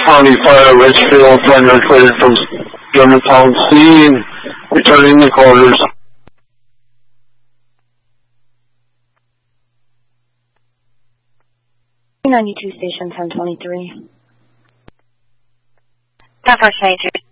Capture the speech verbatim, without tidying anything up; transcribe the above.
County Fire, Richfield, tender cleared from Germantown scene, returning the quarters. ninety-two station ten twenty-three. Southwest ninety-two